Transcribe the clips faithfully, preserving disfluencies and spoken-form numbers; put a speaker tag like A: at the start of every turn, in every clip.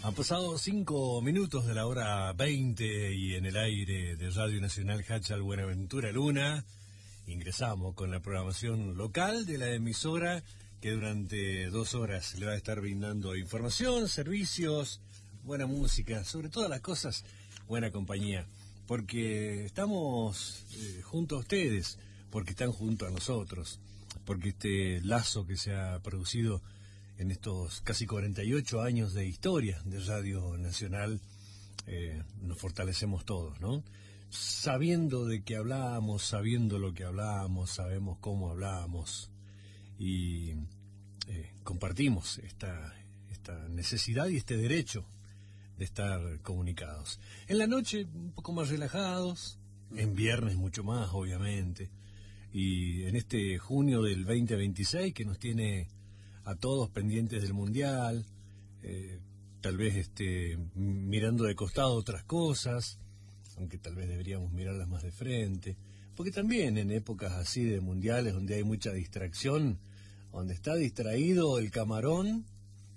A: Han pasado cinco minutos de la hora veinte y en el aire de Radio Nacional Hachal Buenaventura Luna ingresamos con la programación local de la emisora que durante dos horas le va a estar brindando información, servicios, buena música, sobre todas las cosas, buena compañía, porque estamos eh, junto a ustedes, porque están junto a nosotros, porque este lazo que se ha producido en estos casi cuarenta y ocho años de historia de Radio Nacional, eh, nos fortalecemos todos, ¿no? Sabiendo de qué hablábamos, sabiendo lo que hablábamos, sabemos cómo hablábamos y eh, compartimos esta, esta necesidad y este derecho de estar comunicados. En la noche un poco más relajados, en viernes mucho más, obviamente, y en este junio del veinte veintiséis que nos tiene a todos pendientes del Mundial, eh, tal vez este, mirando de costado otras cosas, aunque tal vez deberíamos mirarlas más de frente, porque también en épocas así de mundiales donde hay mucha distracción, donde está distraído el camarón,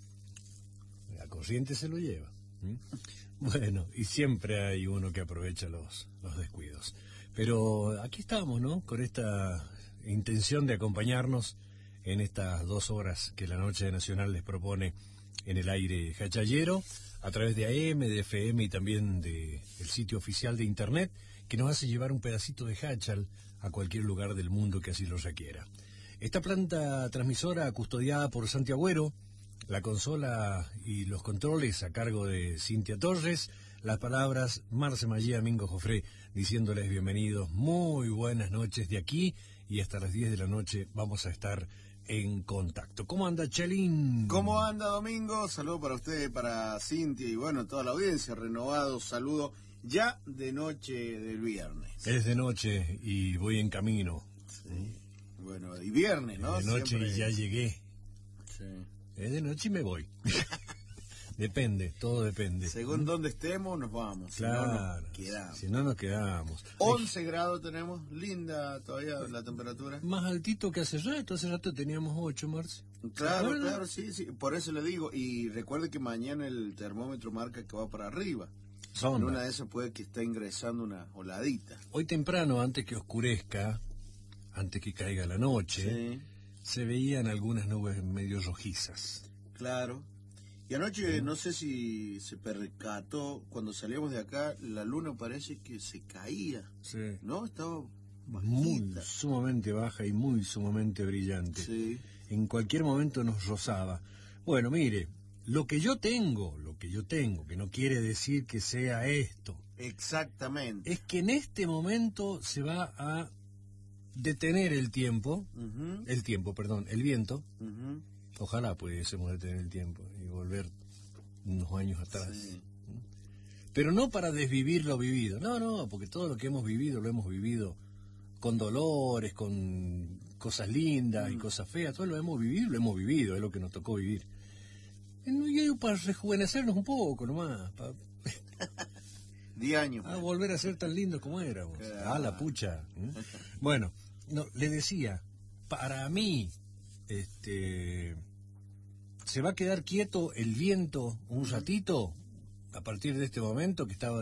A: la corriente se lo lleva. ¿Mm? Bueno, y siempre hay uno que aprovecha los, los descuidos. Pero aquí estamos, ¿no? Con esta intención de acompañarnos en estas dos horas que la Noche Nacional les propone en el aire hachallero, a través de A M, de F M y también del sitio oficial de Internet, que nos hace llevar un pedacito de Hachal a cualquier lugar del mundo que así lo requiera. Esta planta transmisora custodiada por Santi Agüero, la consola y los controles a cargo de Cintia Torres, las palabras Marce Magia Mingo Jofré, diciéndoles bienvenidos, muy buenas noches de aquí, y hasta las diez de la noche vamos a estar en contacto. ¿Cómo anda, Chelín?
B: ¿Cómo anda, Domingo? Saludo para usted, para Cintia y bueno, toda la audiencia. Renovado saludo ya de noche del viernes.
A: Es de noche y voy en camino.
B: Sí. Bueno, y viernes, ¿no?
A: Es de noche
B: Siempre...
A: y ya llegué.
B: Sí.
A: Es de noche y me voy. Depende, todo depende.
B: Según dónde estemos, nos vamos.
A: Claro.
B: Si no, nos quedamos.
A: Si no, nos quedamos.
B: once grados tenemos, linda todavía la temperatura.
A: Más altito que hace rato, hace rato teníamos ocho, Marce.
B: Claro, claro, sí, sí. Por eso le digo. Y recuerde que mañana el termómetro marca que va para arriba.
A: Sonda.
B: En una de esas puede que esté ingresando una oladita.
A: Hoy temprano, antes que oscurezca, antes que caiga la noche, sí, se veían algunas nubes medio rojizas.
B: Claro. Y anoche, ¿sí? No sé si se percató, cuando salíamos de acá, la luna parece que se caía.
A: Sí.
B: ¿No? Estaba bajita.
A: Muy sumamente baja y muy sumamente brillante.
B: Sí.
A: En cualquier momento nos rozaba. Bueno, mire, lo que yo tengo, lo que yo tengo, que no quiere decir que sea esto.
B: Exactamente.
A: Es que en este momento se va a detener el tiempo, uh-huh. el tiempo, perdón, el viento.
B: Uh-huh.
A: Ojalá pudiésemos detener el tiempo y volver unos años atrás.
B: Sí.
A: Pero no para desvivir lo vivido, no, no, porque todo lo que hemos vivido lo hemos vivido con dolores, con cosas lindas mm. y cosas feas, todo lo hemos vivido, lo hemos vivido, es lo que nos tocó vivir. Y para rejuvenecernos un poco nomás, para...
B: Diez años.
A: A volver a ser tan lindos como éramos. Claro. Ah, la pucha. ¿Mm? Bueno, no, le decía, para mí, este, se va a quedar quieto el viento un ratito a partir de este momento que estaba